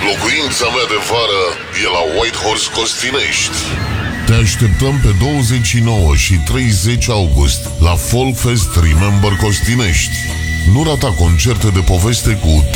Locuința mea de vară e la Whitehorse Costinești. Te așteptăm pe 29 și 30 august la Folkfest Remember Costinești. Nu rata concerte de poveste cu